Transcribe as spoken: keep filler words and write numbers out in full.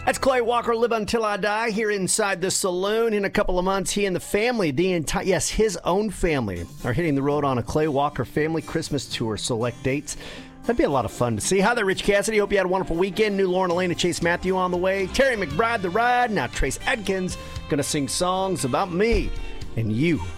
That's Clay Walker, Live Until I Die, here inside the saloon. In a couple of months, he and the family, the entire, yes, his own family, are hitting the road on a Clay Walker family Christmas tour. Select dates. That'd be a lot of fun to see. Hi there, Rich Cassidy. Hope you had a wonderful weekend. New Lauren, Elena, Chase Matthew on the way. Terry McBride, The Ride. Now Trace Adkins going to sing songs about me and you.